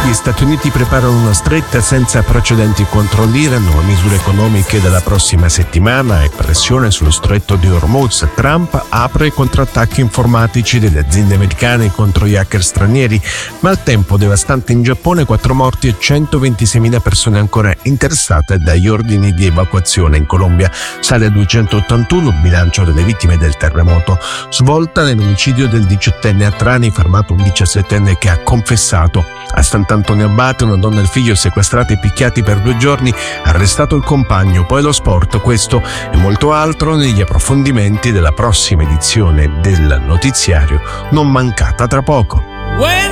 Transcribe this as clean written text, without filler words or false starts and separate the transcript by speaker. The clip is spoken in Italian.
Speaker 1: Gli Stati Uniti preparano una stretta senza precedenti contro l'Iran, nuove misure economiche della prossima settimana e pressione sullo stretto di Hormuz. Trump apre i contrattacchi informatici delle aziende americane contro gli hacker stranieri. Maltempo devastante in Giappone, 4 morti e 126.000 persone ancora interessate dagli ordini di evacuazione. In Colombia sale a 281 il bilancio delle vittime del terremoto. Svolta nell'omicidio del 18enne a Trani, fermato un 17enne che ha confessato. A Sant'Antonio Abate, una donna e il figlio sequestrati e picchiati per 2 giorni, arrestato il compagno. Poi lo sport, questo e molto altro negli approfondimenti della prossima edizione del notiziario, non mancata tra poco.